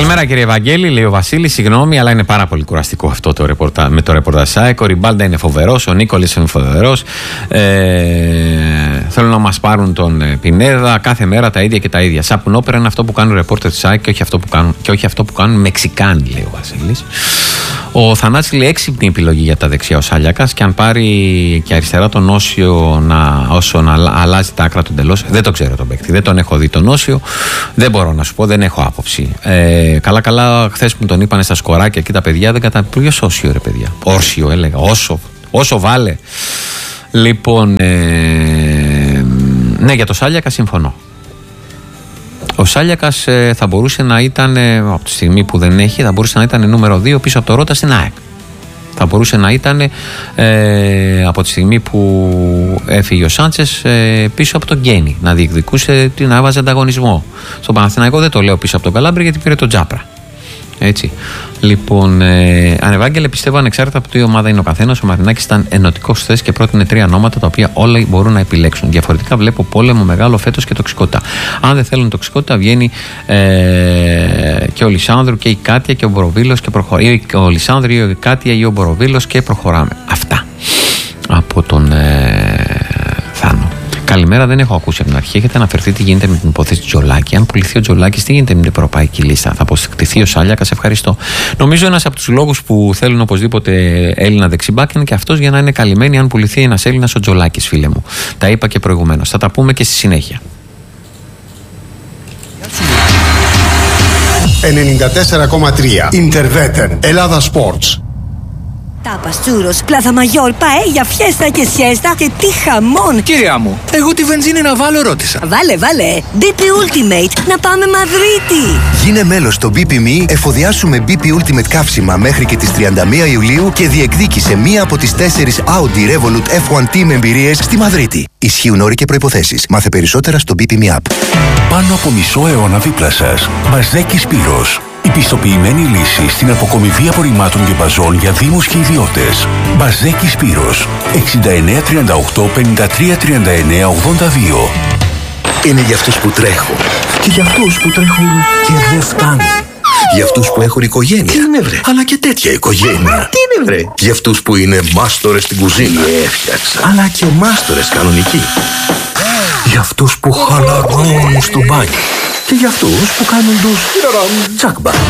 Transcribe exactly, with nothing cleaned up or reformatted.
Καλημέρα κύριε Βαγγέλη, λέει ο Βασίλης. Συγγνώμη, αλλά είναι πάρα πολύ κουραστικό αυτό το ρεπορτα... με το ρεπορτάζ ΣΑΕΚ. Ο Ριμπάλντα είναι φοβερός, ο Νίκολης είναι φοβερός. Ε... Θέλουν να μας πάρουν τον Πινέδα. Κάθε μέρα τα ίδια και τα ίδια. Σαπουνόπερα είναι αυτό που κάνουν ρεπόρτερ της ΣΑΕΚ και όχι αυτό που κάνουν, και όχι αυτό που κάνουν Μεξικάνοι, λέει ο Βασίλης. Ο Θανάσης λέει έξυπνη επιλογή για τα δεξιά ο Σάλιακας, και αν πάρει και αριστερά τον Όσιο να, όσο να αλλάζει τα άκρα του εντελώς. Δεν το ξέρω τον παίκτη, δεν τον έχω δει τον Όσιο, δεν μπορώ να σου πω, δεν έχω άποψη. Ε, καλά, καλά, χθες μου τον είπανε στα σκοράκια εκεί τα παιδιά, δεν κατάλαβα. Ποιος Όσιο, ρε παιδιά? Όρσιο έλεγα, όσο, όσο βάλε. Λοιπόν, ε, ναι, για το Σάλιακα συμφωνώ. Ο Σάλιακας ε, θα μπορούσε να ήταν, ε, από τη στιγμή που δεν έχει, θα μπορούσε να ήταν νούμερο δύο πίσω από το Ρότα στην ΑΕΚ. Θα μπορούσε να ήταν ε, από τη στιγμή που έφυγε ο Σάντσες ε, πίσω από τον Γκένι, να διεκδικούσε, να έβαζε ανταγωνισμό. Στον Παναθηναϊκό δεν το λέω πίσω από τον Καλάμπρη, γιατί πήρε τον Τζάπρα. Έτσι. Λοιπόν, ε, Ανεβάγγελε, πιστεύω ανεξάρτητα από τι ομάδα είναι ο καθένας, ο Μαρινάκης ήταν ενωτικός χθες και πρότεινε τρία ονόματα τα οποία όλοι μπορούν να επιλέξουν. Διαφορετικά βλέπω πόλεμο μεγάλο φέτος και τοξικότητα. Αν δεν θέλουν τοξικότητα, βγαίνει ε, και ο Λισάνδρου και η Κάτια και ο Μποροβίλος και προχωράμε. Ή ο Λισάνδρου ή η Κάτια ή ο Μποροβίλος και προχωράμε. Αυτά από τον ε, Θάνο. Καλημέρα, δεν έχω ακούσει από την αρχή. Έχετε αναφερθεί τι γίνεται με την υπόθεση Τζολάκη. Αν πουληθεί ο Τζολάκης, τι γίνεται με την ευρωπαϊκή λίστα? Θα αποστηθεί ο Σάλιακας? Ευχαριστώ. Νομίζω ένας από τους λόγους που θέλουν οπωσδήποτε Έλληνα δεξιμπάκ είναι και αυτός, για να είναι καλυμμένοι αν πουληθεί ένας Έλληνας ο Τζολάκης, φίλε μου. Τα είπα και προηγουμένως. Θα τα πούμε και στη συνέχεια. ενενήντα τέσσερα κόμμα τρία Interveter Ελλάδα Sports. Τάπας, τσούρος, πλάθα μαγιόρ, παέλια, φιέστα και σιέστα και τι χαμόν! Κυρία μου, εγώ τη βενζίνη να βάλω ρώτησα. Βάλε, βάλε! μπι πι Ultimate, να πάμε Μαδρίτη! Γίνε μέλος στο μπι πι εμ ι, εφοδιάσου με μπι πι Ultimate καύσιμα μέχρι και τις τριάντα μία Ιουλίου και διεκδίκησε μία από τις τέσσερις Audi Revolut εφ ουάν Team εμπειρίες στη Μαδρίτη. Ισχύουν όροι και προϋποθέσεις. Μάθε περισσότερα στο μπι πι εμ ι App. Πάνω από μισό αιώνα δίπλα σας. Μπαζδέκη Σπύρος. Η πιστοποιημένη λύση στην αποκομιδή απορριμμάτων και μπαζών για δήμους και ιδιώτες. Μπαζδέκη Σπύρος. εξήντα εννέα τριάντα οκτώ πενήντα τρία τριάντα εννέα ογδόντα δύο. Είναι για αυτούς που τρέχουν. Και για αυτούς που τρέχουν και δεν φτάνουν. Για αυτούς που έχουν οικογένεια. Τι είναι, βρε? Αλλά και τέτοια οικογένεια. Τι είναι, βρε? Για αυτούς που είναι μάστορες στην κουζίνα. Έφτιαξα. Αλλά και μάστορες κανονικοί. Για αυτούς που χαλαρώνουν στο μπάνιο. Και για αυτούς που κάνουν τους τσάκμπα.